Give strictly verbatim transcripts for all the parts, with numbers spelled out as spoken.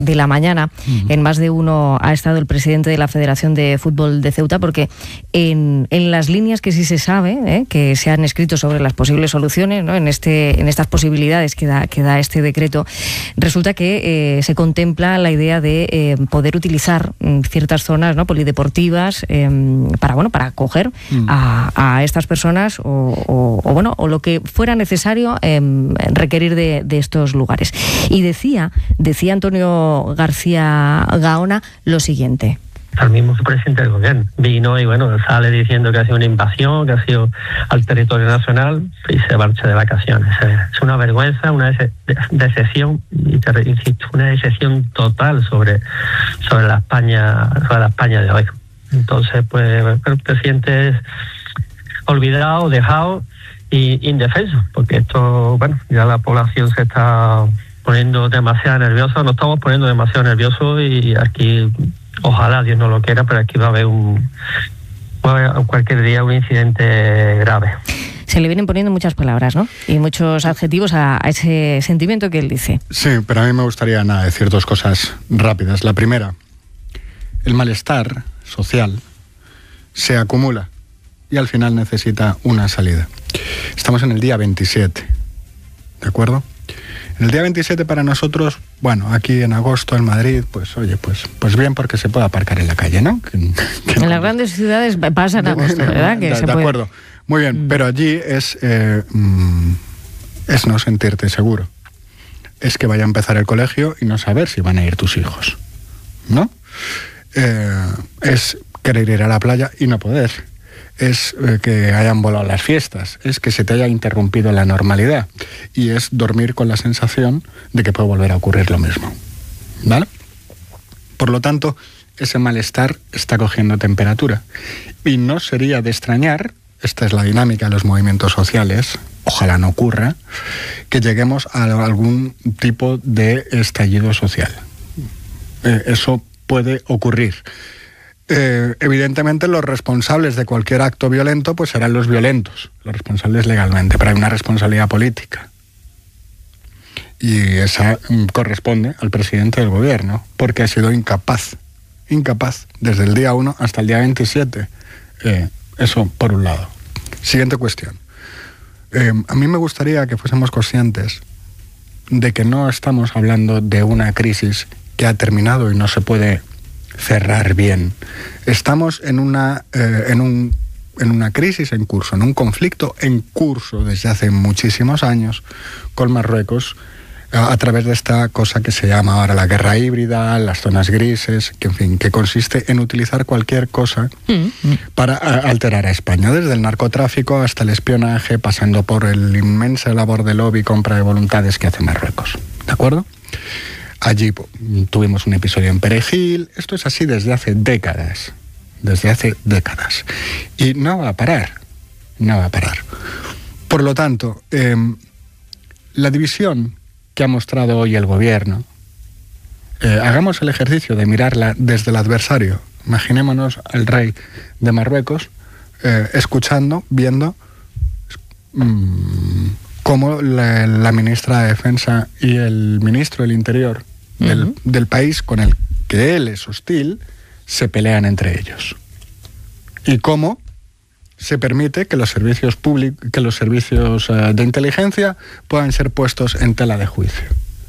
de la mañana. Uh-huh. En más de uno ha estado el presidente de la Federación de Fútbol de Ceuta, porque en, en las líneas que sí se sabe, ¿eh? que se han escrito sobre las posibles soluciones, ¿no? en este en estas posibilidades que da, que da este decreto, resulta que eh, se contempla la idea de eh, poder utilizar ciertas zonas, ¿no? polideportivas eh, para bueno para acoger uh-huh. a, a estas personas o, o, o bueno o lo que fuera necesario eh, requerir de, de estos lugares. Y decía decía Antonio García Gaona lo siguiente. El mismo presidente del gobierno vino y bueno sale diciendo que ha sido una invasión, que ha sido al territorio nacional y se marcha de vacaciones. Es una vergüenza, una decepción, y te insisto, una decepción total sobre sobre la España, sobre la España de hoy. Entonces, pues el presidente es olvidado, dejado y indefenso, porque esto, bueno, ya la población se está poniendo demasiado nerviosa, nos estamos poniendo demasiado nerviosos y aquí, ojalá Dios no lo quiera, pero aquí va a haber un, va a haber cualquier día un incidente grave. Se le vienen poniendo muchas palabras, ¿no? Y muchos adjetivos a, a ese sentimiento que él dice. Sí, pero a mí me gustaría nada, decir dos cosas rápidas. La primera, el malestar social se acumula y al final necesita una salida. Estamos en el día veintisiete, ¿de acuerdo? El día veintisiete para nosotros, bueno, aquí en agosto en Madrid, pues oye, pues pues bien porque se puede aparcar en la calle, ¿no? Que, que en no... las grandes ciudades pasa en agosto, ¿verdad? Que de, se de puede... acuerdo, muy bien, mm. pero allí es, eh, mm, es no sentirte seguro. Es que vaya a empezar el colegio y no saber si van a ir tus hijos, ¿no? Eh, es querer ir a la playa y no poder. Es eh, que hayan volado las fiestas, es que se te haya interrumpido la normalidad y es dormir con la sensación de que puede volver a ocurrir lo mismo, ¿vale? Por lo tanto, ese malestar está cogiendo temperatura y no sería de extrañar, esta es la dinámica de los movimientos sociales, ojalá no ocurra, que lleguemos a algún tipo de estallido social. Eh, eso puede ocurrir. Eh, evidentemente los responsables de cualquier acto violento pues serán los violentos, los responsables legalmente, pero hay una responsabilidad política y esa mm, corresponde al presidente del gobierno porque ha sido incapaz, incapaz desde el día uno hasta el día veintisiete. Eh, eso por un lado. Siguiente cuestión. Eh, a mí me gustaría que fuésemos conscientes de que no estamos hablando de una crisis que ha terminado y no se puede cerrar bien. Estamos en una eh, en un en una crisis en curso, en un conflicto en curso desde hace muchísimos años con Marruecos a, a través de esta cosa que se llama ahora la guerra híbrida, las zonas grises, que en fin, que consiste en utilizar cualquier cosa mm-hmm. para a, alterar a España, desde el narcotráfico hasta el espionaje, pasando por el inmensa labor de lobby y compra de voluntades que hace Marruecos. ¿De acuerdo? Allí tuvimos un episodio en Perejil. Esto es así desde hace décadas. Desde hace décadas. Y no va a parar. No va a parar. Por lo tanto, eh, la división que ha mostrado hoy el gobierno, eh, hagamos el ejercicio de mirarla desde el adversario. Imaginémonos al rey de Marruecos eh, escuchando, viendo mmm, cómo la, la ministra de Defensa y el ministro del Interior Del, uh-huh. del país con el que él es hostil, se pelean entre ellos. Y cómo se permite que los servicios públicos, que los servicios uh, de inteligencia puedan ser puestos en tela de juicio.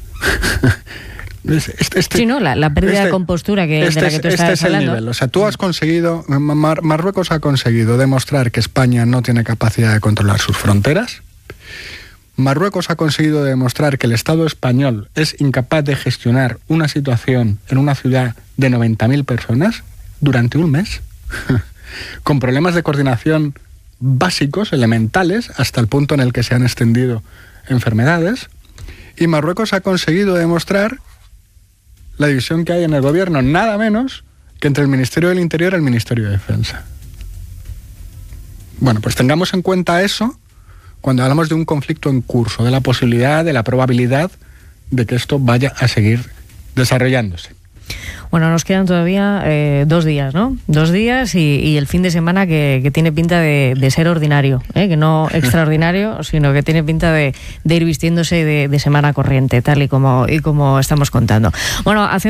este, este, sí, no, la, la pérdida este, de compostura que, este de la que tú es, estabas este hablando. Es el nivel. O sea, tú has conseguido, Mar, Marruecos ha conseguido demostrar que España no tiene capacidad de controlar sus fronteras. Marruecos ha conseguido demostrar que el Estado español es incapaz de gestionar una situación en una ciudad de noventa mil personas durante un mes, con problemas de coordinación básicos, elementales, hasta el punto en el que se han extendido enfermedades. Y Marruecos ha conseguido demostrar la división que hay en el gobierno, nada menos que entre el Ministerio del Interior y el Ministerio de Defensa. Bueno, pues tengamos en cuenta eso cuando hablamos de un conflicto en curso, de la posibilidad, de la probabilidad de que esto vaya a seguir desarrollándose. Bueno, nos quedan todavía eh, dos días, ¿no? Dos días y, y el fin de semana que, que tiene pinta de, de ser ordinario, ¿eh? Que no extraordinario, sino que tiene pinta de, de ir vistiéndose de, de semana corriente, tal y como, y como estamos contando. Bueno, hace